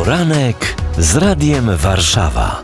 Poranek z Radiem Warszawa.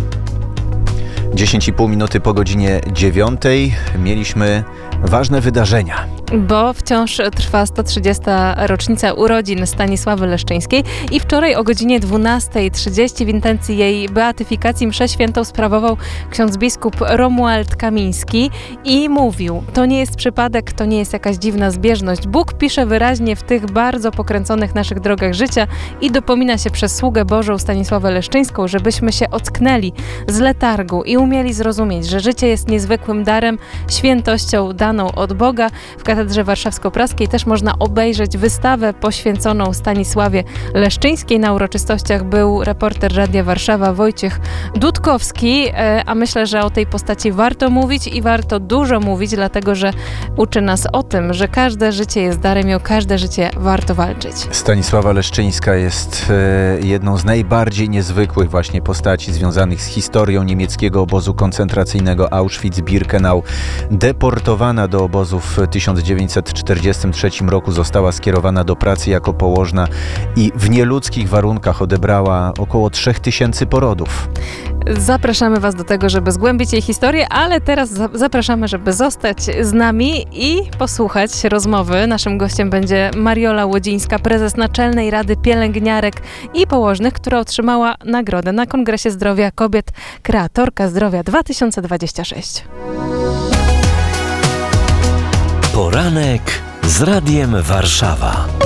10,5 minuty po godzinie 9 mieliśmy ważne wydarzenia. Bo wciąż trwa 130. rocznica urodzin Stanisławy Leszczyńskiej i wczoraj o godzinie 12:30 w intencji jej beatyfikacji mszę świętą sprawował ksiądz biskup Romuald Kamiński i mówił: to nie jest przypadek, to nie jest jakaś dziwna zbieżność. Bóg pisze wyraźnie w tych bardzo pokręconych naszych drogach życia i dopomina się przez sługę Bożą Stanisławę Leszczyńską, żebyśmy się ocknęli z letargu i umieli zrozumieć, że życie jest niezwykłym darem, świętością daną od Boga. W Katedrze Warszawsko-Praskiej też można obejrzeć wystawę poświęconą Stanisławie Leszczyńskiej. Na uroczystościach był reporter Radia Warszawa Wojciech Dudkowski, a myślę, że o tej postaci warto mówić i warto dużo mówić, dlatego że uczy nas o tym, że każde życie jest darem i o każde życie warto walczyć. Stanisława Leszczyńska jest jedną z najbardziej niezwykłych właśnie postaci związanych z historią niemieckiego obozu koncentracyjnego Auschwitz-Birkenau. Deportowana do obozu w 1943 roku, została skierowana do pracy jako położna i w nieludzkich warunkach odebrała około 3000 porodów. Zapraszamy Was do tego, żeby zgłębić jej historię, ale teraz zapraszamy, żeby zostać z nami i posłuchać rozmowy. Naszym gościem będzie Mariola Łodzińska, prezes Naczelnej Rady Pielęgniarek i Położnych, która otrzymała nagrodę na Kongresie Zdrowia Kobiet Kreatorka Zdrowia 2026. Poranek z Radiem Warszawa.